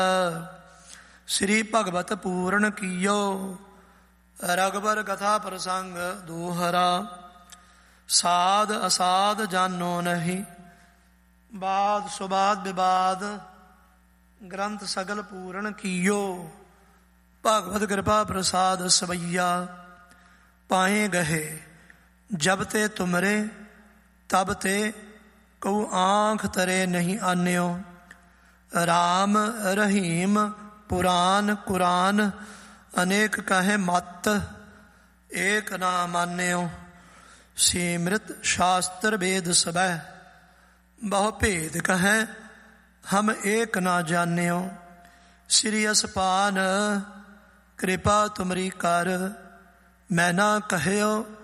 ਸ੍ਰੀ ਭਗਵਤ ਪੂਰਨ ਕੀਓ। ਰਗਬਰ ਕਥਾ ਪ੍ਰਸੰਗ ਦੋਹਰਾ। ਸਾਧ ਅਸਾਧ ਜਾਨੋ ਨਹੀਂ, ਬਾਦ ਸੁਬਾਦ ਵਿਵਾਦ ਗ੍ਰੰਥ ਸਗਲ ਪੂਰਨ ਕੀਓ। ਭਗਵਤ ਕਿਰਪਾ ਪ੍ਰਸਾਦ ਸਵਈਆ, ਪਾਏ ਗਏ ਜਬ ਤੇ ਤੁਮਰੇ ਤਬ ਤੇ ਕਉ ਆਂਖ ਤਰੇ ਨਹੀਂ ਆਨਿਓ। ਰਾਮ ਰਹੀਮ ਪੁਰਾਨ ਕੁਰਾਨ ਅਨੇਕ ਕਹੇ ਮਤ, ਏਕ ਨਾ ਮਾਨਿਓ। ਸਿਮ੍ਰਿਤ ਸ਼ਾਸਤਰ ਵੇਦ ਸਬੈ, ਬਹੁ ਭੇਦ ਕਹੈ ਹਮ ਏਕ ਨਾ ਜਾਨਿਓ। ਸ੍ਰੀ ਅਸਪਾਨ ਕਿਰਪਾ ਤੁਮਰੀ ਕਰ, ਮੈਂ ਨਾ ਕਹਿਓ